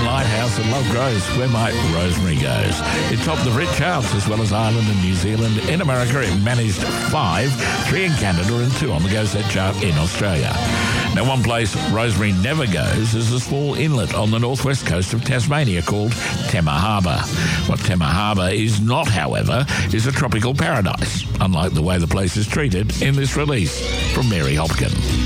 Lighthouse at Love Groves, where my Rosemary goes. It topped the Brit charts as well as Ireland and New Zealand. In America, it managed 5, 3 in Canada and 2 on the Go Set chart in Australia. Now, one place Rosemary never goes is a small inlet on the northwest coast of Tasmania called Tema Harbour. What Tema Harbour is not, however, is a tropical paradise, unlike the way the place is treated in this release from Mary Hopkin.